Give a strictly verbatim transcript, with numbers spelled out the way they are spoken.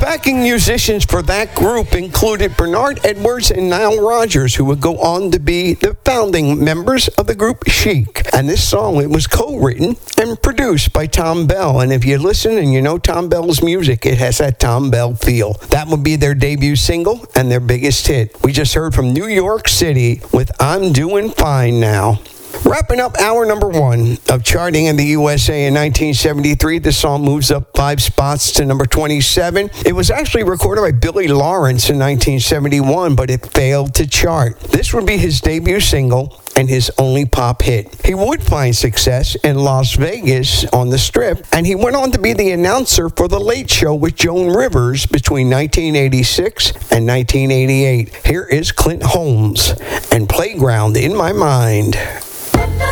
backing musicians for that group included Bernard Edwards and Nile Rodgers, who would go on to be the founding members of the group Chic. And this song, it was co-written and produced by Thom Bell. And if you listen and you know Thom Bell's music, it has that Thom Bell feel. That would be their debut single and their biggest hit. We just heard from New York City with I'm Doing Fine Now. Wrapping up hour number one of charting in the U S A in nineteen seventy-three, the song moves up five spots to number twenty-seven. It was actually recorded by Billy Lawrence in nineteen seventy-one, but it failed to chart. This would be his debut single and his only pop hit. He would find success in Las Vegas on the Strip, and he went on to be the announcer for The Late Show with Joan Rivers between nineteen eighty-six and nineteen eighty-eight. Here is Clint Holmes and Playground in My Mind.